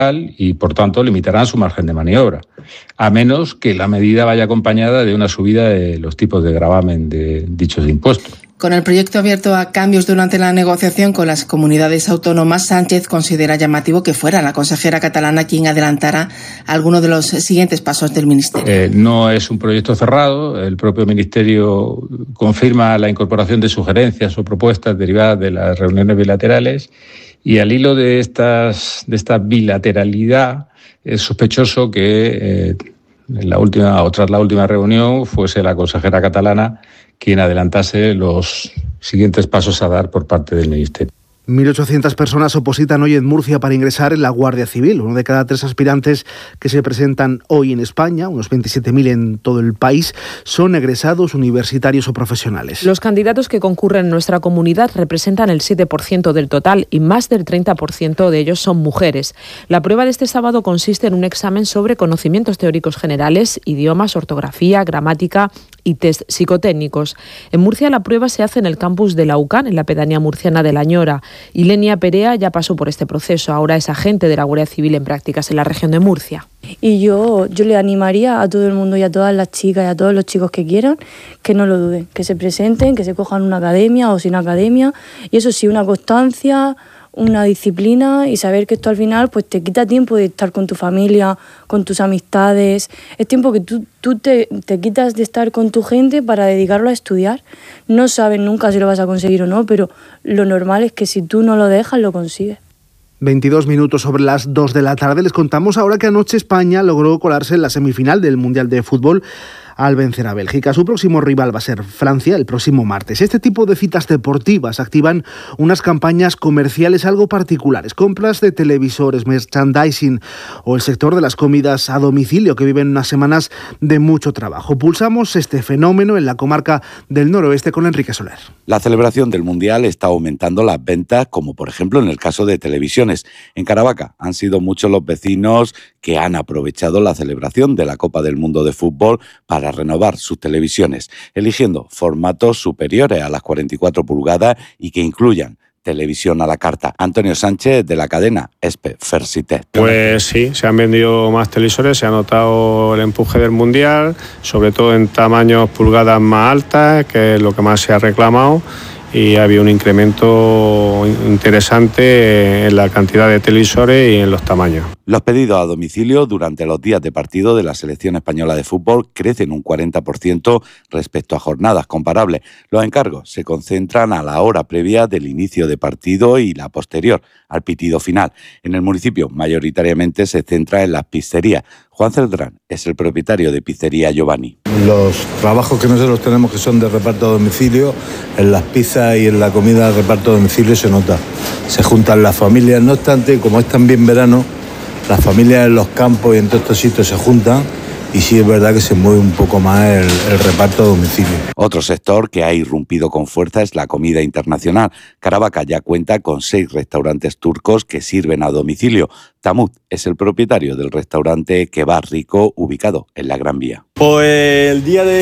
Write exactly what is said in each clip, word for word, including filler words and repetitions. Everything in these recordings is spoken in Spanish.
y, por tanto, limitarán su margen de maniobra, a menos que la medida vaya acompañada de una subida de los tipos de gravamen de dichos impuestos. Con el proyecto abierto a cambios durante la negociación con las comunidades autónomas, Sánchez considera llamativo que fuera la consejera catalana quien adelantara algunos de los siguientes pasos del Ministerio. Eh, no es un proyecto cerrado. El propio Ministerio confirma la incorporación de sugerencias o propuestas derivadas de las reuniones bilaterales y al hilo de, estas, de esta bilateralidad es sospechoso que eh, en la última, o tras la última reunión fuese la consejera catalana quien adelantase los siguientes pasos a dar por parte del Ministerio. mil ochocientas personas opositan hoy en Murcia para ingresar en la Guardia Civil. Uno de cada tres aspirantes que se presentan hoy en España, unos veintisiete mil en todo el país, son egresados universitarios o profesionales. Los candidatos que concurren en nuestra comunidad representan el siete por ciento del total y más del treinta por ciento de ellos son mujeres. La prueba de este sábado consiste en un examen sobre conocimientos teóricos generales, idiomas, ortografía, gramática y test psicotécnicos. En Murcia la prueba se hace en el campus de la U C A N, en la pedanía murciana de La Ñora. Ilenia Perea ya pasó por este proceso, ahora es agente de la Guardia Civil en prácticas en la región de Murcia. Y yo, yo le animaría a todo el mundo y a todas las chicas y a todos los chicos que quieran que no lo duden, que se presenten, que se cojan una academia o sin academia, y eso sí, una constancia, una disciplina y saber que esto al final pues te quita tiempo de estar con tu familia, con tus amistades. Es tiempo que tú, tú te, te quitas de estar con tu gente para dedicarlo a estudiar. No sabes nunca si lo vas a conseguir o no, pero lo normal es que si tú no lo dejas, lo consigues. veintidós minutos sobre las dos de la tarde. Les contamos ahora que anoche España logró colarse en la semifinal del Mundial de Fútbol al vencer a Bélgica. Su próximo rival va a ser Francia el próximo martes. Este tipo de citas deportivas activan unas campañas comerciales algo particulares. Compras de televisores, merchandising o el sector de las comidas a domicilio que viven unas semanas de mucho trabajo. Pulsamos este fenómeno en la comarca del noroeste con Enrique Soler. La celebración del Mundial está aumentando las ventas, como por ejemplo en el caso de televisiones. En Caravaca han sido muchos los vecinos que han aprovechado la celebración de la Copa del Mundo de Fútbol para renovar sus televisiones, eligiendo formatos superiores a las cuarenta y cuatro pulgadas y que incluyan televisión a la carta. Antonio Sánchez, de la cadena Espe Versitet. Pues sí, se han vendido más televisores, se ha notado el empuje del Mundial, sobre todo en tamaños pulgadas más altas, que es lo que más se ha reclamado, y ha habido un incremento interesante en la cantidad de televisores y en los tamaños. Los pedidos a domicilio durante los días de partido de la selección española de fútbol crecen un cuarenta por ciento respecto a jornadas comparables. Los encargos se concentran a la hora previa del inicio de partido y la posterior al pitido final. En el municipio mayoritariamente se centra en las pizzerías. Juan Celdrán es el propietario de Pizzería Giovanni. Los trabajos que nosotros tenemos que son de reparto a domicilio, en las pizzas y en la comida de reparto a domicilio se nota. Se juntan las familias, no obstante, como es también verano, las familias en los campos y en todos estos sitios se juntan y sí es verdad que se mueve un poco más el, el reparto a domicilio. Otro sector que ha irrumpido con fuerza es la comida internacional. Caravaca ya cuenta con seis restaurantes turcos que sirven a domicilio. Tamut es el propietario del restaurante Kebab Rico, ubicado en la Gran Vía. Pues el día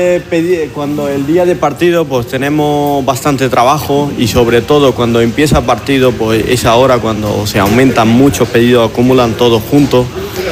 de cuando el día de partido pues tenemos bastante trabajo y sobre todo cuando empieza el partido pues es ahora cuando se aumentan muchos pedidos, acumulan todos juntos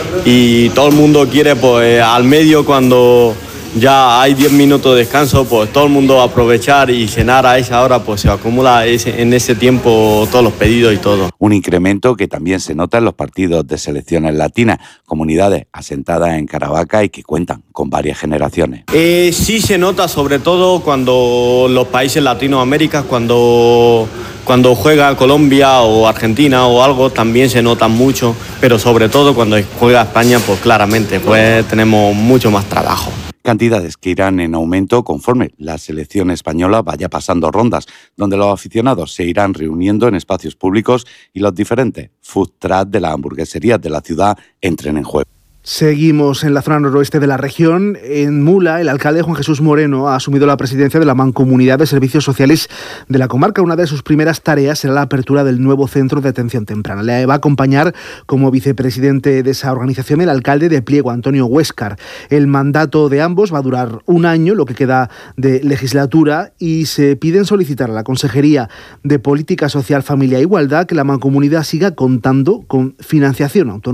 y todo el mundo quiere pues al medio cuando ya hay diez minutos de descanso, pues todo el mundo aprovechar y cenar a esa hora, pues se acumula ese, en ese tiempo todos los pedidos y todo. Un incremento que también se nota en los partidos de selecciones latinas, comunidades asentadas en Caravaca y que cuentan con varias generaciones. Eh, sí se nota sobre todo cuando los países Latinoamérica, cuando, cuando juega Colombia o Argentina o algo, también se nota mucho, pero sobre todo cuando juega España, pues claramente pues tenemos mucho más trabajo. Cantidades que irán en aumento conforme la selección española vaya pasando rondas, donde los aficionados se irán reuniendo en espacios públicos y los diferentes food trucks de las hamburgueserías de la ciudad entren en juego. Seguimos en la zona noroeste de la región. En Mula, el alcalde Juan Jesús Moreno ha asumido la presidencia de la Mancomunidad de Servicios Sociales de la comarca. Una de sus primeras tareas será la apertura del nuevo centro de atención temprana. Le va a acompañar como vicepresidente de esa organización el alcalde de Pliego, Antonio Huéscar. El mandato de ambos va a durar un año, lo que queda de legislatura, y se piden solicitar a la Consejería de Política Social, Familia e Igualdad que la Mancomunidad siga contando con financiación autonómica